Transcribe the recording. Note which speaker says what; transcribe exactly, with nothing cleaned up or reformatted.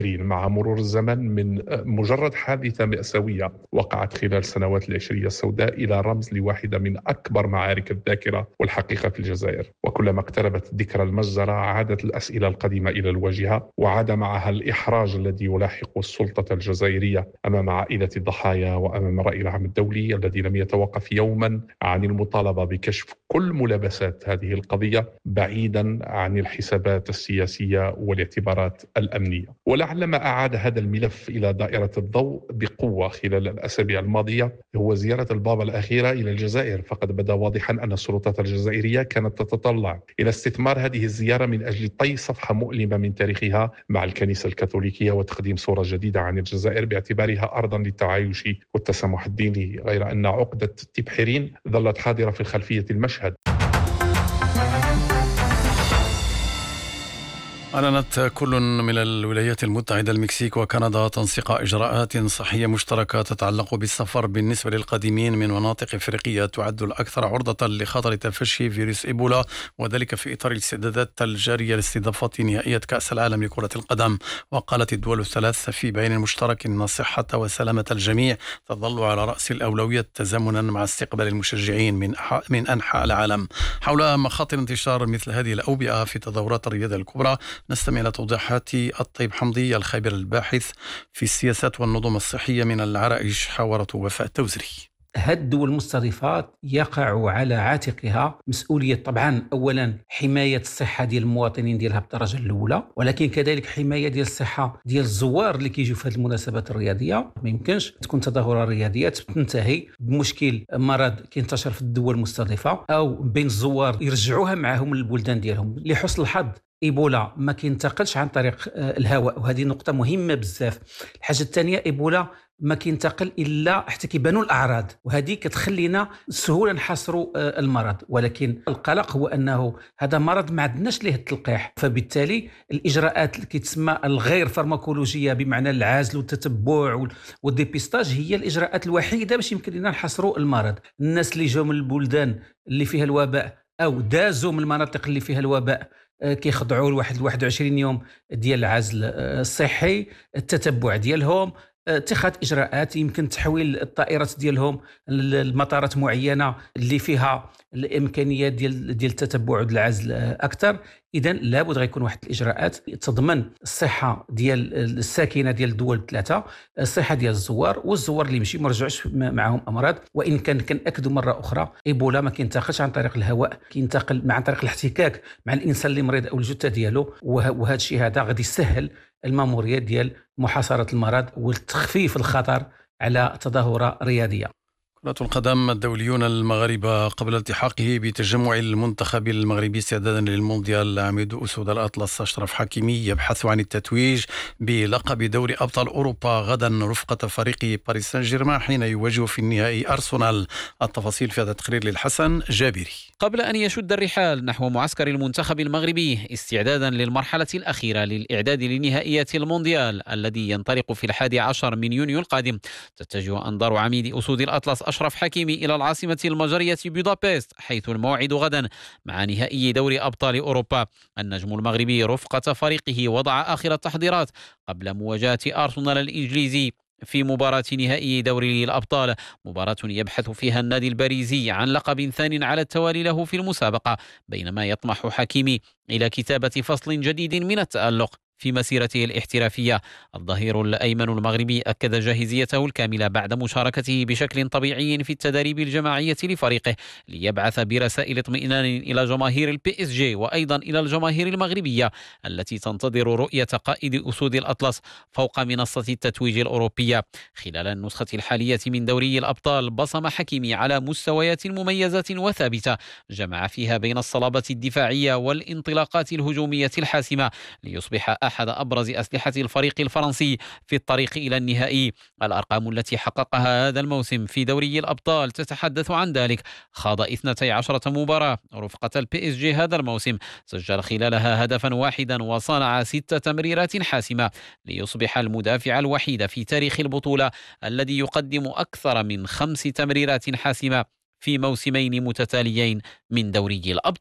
Speaker 1: مع مرور الزمن من مجرد حادثة مأساوية وقعت خلال سنوات العشرية السوداء إلى رمز لواحدة من أكبر معارك الذاكرة والحقيقة في الجزائر. وكلما اقتربت ذكرى المجزرة عادت الأسئلة القديمة إلى الواجهة، وعاد معها الإحراج الذي يلاحق السلطة الجزائرية أمام عائلة الضحايا وأمام الرأي العام الدولي الذي لم يتوقف يوما عن المطالبة بكشف كل ملابسات هذه القضية بعيدا عن الحسابات السياسية والاعتبارات الأمنية. ولعل ما أعاد هذا الملف إلى دائرة الضوء بقوة خلال الأسابيع الماضية هو زيارة البابا الأخيرة إلى الجزائر، فقد بدا واضحا أن السلطات الجزائرية كانت تتطلع إلى استثمار هذه الزيارة من أجل طي صفحة مؤلمة من تاريخها مع الكنيسة الكاثوليكية وتقديم صورة جديدة عن الجزائر باعتبارها أرضا للتعايش والتسامح الديني، غير أن عقدة تبحرين ظلت حاضرة في خلفية المشهد.
Speaker 2: أعلنت كل من الولايات المتحدة المكسيك وكندا تنسيق إجراءات صحية مشتركة تتعلق بالسفر بالنسبة للقادمين من مناطق إفريقية تعد الأكثر عرضة لخطر تفشي فيروس إيبولا، وذلك في إطار الاستعدادات الجارية لاستضافة نهائية كأس العالم لكرة القدم. وقالت الدول الثلاث في بيان مشترك أن الصحة وسلامة الجميع تظل على رأس الأولوية تزامنا مع استقبال المشجعين من من أنحاء العالم. حول مخاطر انتشار مثل هذه الأوبئة في تظاهرات الرياضة الكبرى نستمع إلى توضيحات الطيب حمدي الخبير الباحث في السياسات والنظم الصحية من العرائش حاورة وفاء التوزري.
Speaker 3: هذه الدول المستضيفات يقع على عاتقها مسؤولية طبعا أولا حماية الصحة ديال المواطنين ديالها بالدرجة الأولى، ولكن كذلك حماية ديال الصحة ديال الزوار اللي كيجوا في هذه المناسبات الرياضية. ما يمكنش تكون تظاهرة رياضية تنتهي بمشكل مرض كينتشر في الدول المستضيفة أو بين الزوار يرجعوها معهم للبلدان ديالهم. لحسن الحظ إيبولا ما كينتقلش عن طريق الهواء، وهذه نقطة مهمة بزاف. الحاجة الثانية إيبولا ما كينتقل إلا حتى كيبانوا الأعراض، وهذه كتخلينا سهولة نحصروا المرض. ولكن القلق هو أنه هذا مرض ما عندناش ليه التلقيح، فبالتالي الإجراءات اللي كتسمى الغير فارماكولوجية بمعنى العزل والتتبع والديبيستاج هي الإجراءات الوحيدة باش يمكن لنا نحصروا المرض. الناس اللي جاوا من البلدان اللي فيها الوباء أو دازوا من المناطق اللي فيها الوباء كيخضعوا لواحد واحد وعشرين يوم ديال العزل الصحي، التتبع ديالهم، اتخاذ اجراءات، يمكن تحويل الطائرات ديالهم لمطارات معينه اللي فيها الامكانيات ديال ديال التتبع والعزل اكثر. اذا لابد غيكون واحد الاجراءات تضمن الصحه ديال الساكنه ديال الدول الثلاثه، الصحه ديال الزوار والزوار اللي مشي ما رجعوش معهم امراض. وان كان كنأكدوا مره اخرى ايبولا ما كينتقلش عن طريق الهواء، كينتقل عن طريق الاحتكاك مع الانسان اللي مريض او الجثه ديالو، وهذا الشيء هذا غادي يسهل الماموريه ديال محاصره المرض وتخفيف الخطر على تظاهره رياضيه.
Speaker 2: كرة القدم، الدوليون المغاربة قبل التحاقه بتجمع المنتخب المغربي استعدادا للمونديال عميد أسود الأطلس أشرف حكيمي يبحث عن التتويج بلقب دوري أبطال أوروبا غدا رفقة فريق باريس سان جيرمان حين يواجه في النهائي أرسنال. التفاصيل في هذا التقرير للحسن جابري.
Speaker 4: قبل أن يشد الرحال نحو معسكر المنتخب المغربي استعدادا للمرحلة الأخيرة للإعداد لنهائيات المونديال الذي ينطلق في الحادي عشر من يونيو القادم، تتجه أنظار عميد أسود الأطلس أشرف حكيمي إلى العاصمة المجرية بودابست، حيث الموعد غدا مع نهائي دوري أبطال أوروبا. النجم المغربي رفقة فريقه وضع آخر التحضيرات قبل مواجهة أرسنال الإنجليزي في مباراة نهائي دوري الأبطال، مباراة يبحث فيها النادي الباريزي عن لقب ثاني على التوالي له في المسابقة، بينما يطمح حكيمي إلى كتابة فصل جديد من التألق في مسيرته الاحترافية. الظهير الأيمن المغربي أكد جاهزيته الكاملة بعد مشاركته بشكل طبيعي في التدريب الجماعية لفريقه، ليبعث برسائل اطمئنان إلى جماهير البي اس جي وأيضا إلى الجماهير المغربية التي تنتظر رؤية قائد أسود الأطلس فوق منصة التتويج الأوروبية. خلال النسخة الحالية من دوري الأبطال بصم حكيمي على مستويات مميزة وثابتة جمع فيها بين الصلابة الدفاعية والانطلاقات الهجومية الحاسمة، ليصبح أحد أبرز أسلحة الفريق الفرنسي في الطريق إلى النهائي. الأرقام التي حققها هذا الموسم في دوري الأبطال تتحدث عن ذلك. خاض اثنتي عشرة مباراة رفقة البي اس جي هذا الموسم، سجل خلالها هدفا واحدا وصانع ست تمريرات حاسمة، ليصبح المدافع الوحيد في تاريخ البطولة الذي يقدم أكثر من خمس تمريرات حاسمة في موسمين متتاليين من دوري الأبطال.